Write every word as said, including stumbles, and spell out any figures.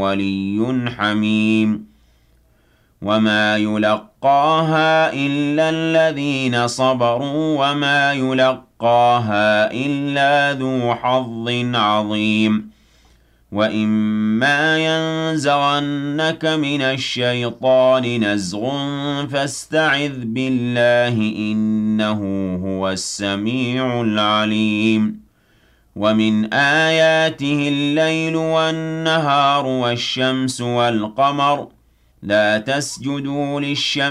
ولي حميم وما يلقاها إلا الذين صبروا وما يلقاها إلا ذو حظ عظيم وإما ينزغنك من الشيطان نزغ فاستعذ بالله إنه هو السميع العليم ومن آياته الليل والنهار والشمس والقمر لا تسجدوا للشمس